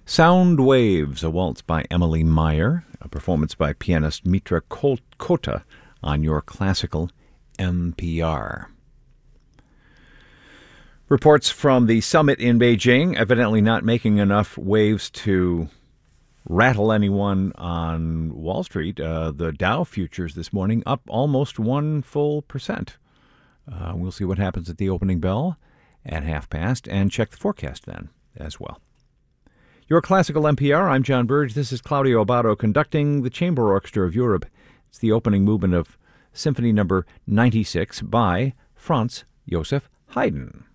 Sound Waves, a waltz by Emily Meyer, a performance by pianist Mitra Kota on your classical NPR. Reports from the summit in Beijing, evidently not making enough waves to rattle anyone on Wall Street. The Dow futures this morning up almost 1%. We'll see what happens at the opening bell at past, and check the forecast then as well. Your Classical NPR, I'm John Burge. This is Claudio Abbado conducting the Chamber Orchestra of Europe. It's the opening movement of Symphony Number 96 by Franz Joseph Haydn.